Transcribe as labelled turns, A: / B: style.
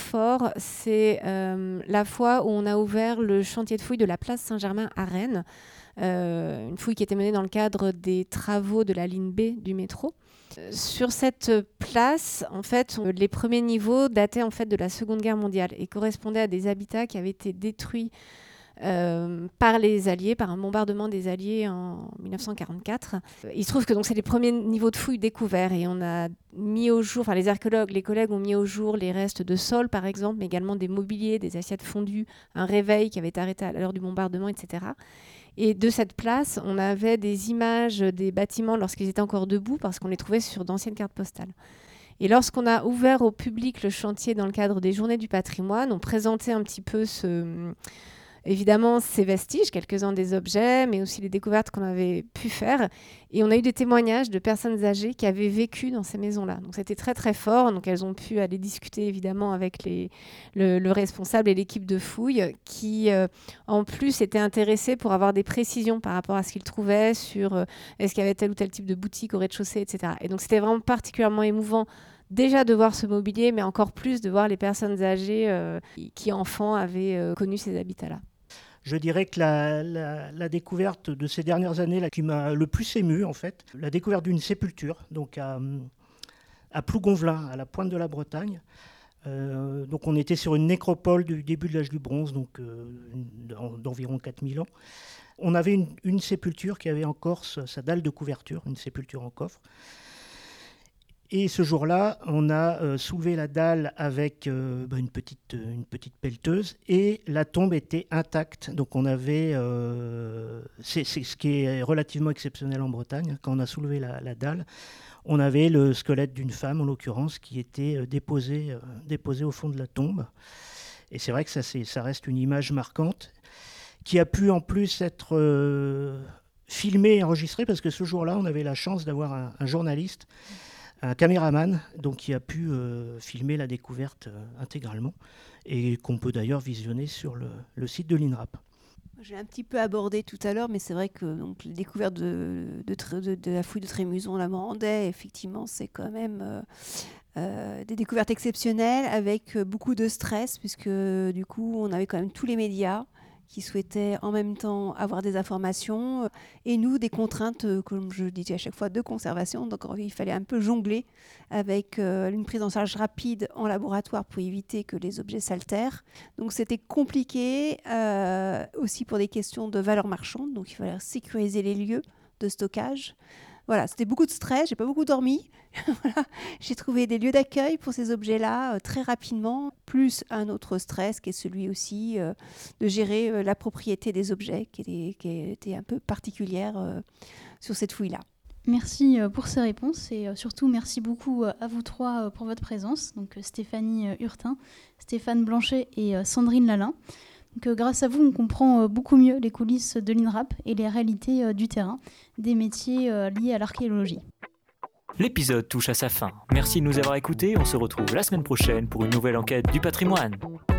A: fort, c'est la fois où on a ouvert le chantier de fouilles de la place Saint-Germain à Rennes. Une fouille qui était menée dans le cadre des travaux de la ligne B du métro. Sur cette place, en fait, les premiers niveaux dataient en fait de la Seconde Guerre mondiale et correspondaient à des habitats qui avaient été détruits par les Alliés, par un bombardement des Alliés en 1944. Il se trouve que donc, c'est les premiers niveaux de fouilles découverts et on a mis au jour, enfin les archéologues, les collègues ont mis au jour les restes de sol par exemple, mais également des mobiliers, des assiettes fondues, un réveil qui avait été arrêté à l'heure du bombardement, etc. Et de cette place, on avait des images des bâtiments lorsqu'ils étaient encore debout parce qu'on les trouvait sur d'anciennes cartes postales. Et lorsqu'on a ouvert au public le chantier dans le cadre des Journées du patrimoine, on présentait un petit peu évidemment ces vestiges, quelques-uns des objets, mais aussi les découvertes qu'on avait pu faire. Et on a eu des témoignages de personnes âgées qui avaient vécu dans ces maisons-là. Donc c'était très très fort. Donc elles ont pu aller discuter évidemment avec le responsable et l'équipe de fouilles qui en plus étaient intéressés pour avoir des précisions par rapport à ce qu'ils trouvaient sur est-ce qu'il y avait tel ou tel type de boutique au rez-de-chaussée, etc. Et donc c'était vraiment particulièrement émouvant déjà de voir ce mobilier, mais encore plus de voir les personnes âgées qui enfants avaient connu ces habitats-là.
B: Je dirais que la découverte de ces dernières années là, qui m'a le plus ému, en fait, la découverte d'une sépulture, donc à Plougonvelin, à la pointe de la Bretagne. Donc on était sur une nécropole du début de l'âge du bronze, donc d'environ 4000 ans. On avait une sépulture qui avait encore sa dalle de couverture, une sépulture en coffre. Et ce jour-là, on a soulevé la dalle avec une petite pelleteuse et la tombe était intacte. Donc on avait, c'est ce qui est relativement exceptionnel en Bretagne, quand on a soulevé la dalle, on avait le squelette d'une femme en l'occurrence qui était déposé au fond de la tombe. Et c'est vrai que ça reste une image marquante qui a pu en plus être filmée et enregistrée parce que ce jour-là, on avait la chance d'avoir un journaliste, un caméraman donc, qui a pu filmer la découverte intégralement et qu'on peut d'ailleurs visionner sur le site de l'INRAP.
C: J'ai un petit peu abordé tout à l'heure, mais c'est vrai que donc, la découverte de la fouille de Trémuson-la-Morandais, effectivement, c'est quand même des découvertes exceptionnelles avec beaucoup de stress, puisque du coup, on avait quand même tous les médias qui souhaitaient en même temps avoir des informations et nous, des contraintes, comme je disais à chaque fois, de conservation. Donc, il fallait un peu jongler avec une prise en charge rapide en laboratoire pour éviter que les objets s'altèrent. Donc, c'était compliqué aussi pour des questions de valeur marchande. Donc, il fallait sécuriser les lieux de stockage. Voilà, c'était beaucoup de stress, j'ai pas beaucoup dormi. Voilà. J'ai trouvé des lieux d'accueil pour ces objets-là très rapidement, plus un autre stress qui est celui aussi de gérer la propriété des objets qui était un peu particulière sur cette fouille-là.
D: Merci pour ces réponses et surtout merci beaucoup à vous trois pour votre présence. Donc Stéphanie Hurtin, Stéphane Blanchet et Sandrine Lalin. Donc, grâce à vous, on comprend beaucoup mieux les coulisses de l'INRAP et les réalités du terrain, des métiers liés à l'archéologie.
E: L'épisode touche à sa fin. Merci de nous avoir écoutés. On se retrouve la semaine prochaine pour une nouvelle enquête du patrimoine.